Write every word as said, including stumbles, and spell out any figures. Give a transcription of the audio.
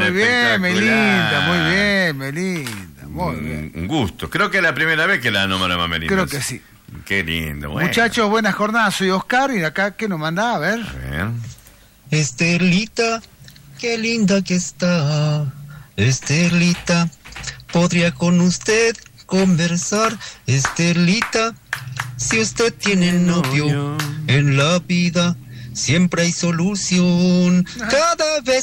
muy bien, Melinda, muy bien, Melinda, muy un, bien. Un gusto. Creo que es la primera vez que la nombramos, Melinda. Creo que sí. Qué lindo. Bueno. Muchachos, buenas jornadas. Soy Oscar y de acá, ¿qué nos manda? A ver. A ver. Esterlita, qué linda que está. Esterlita, podría con usted conversar. Esterlita, si usted tiene novio en la vida, siempre hay solución. Cada vez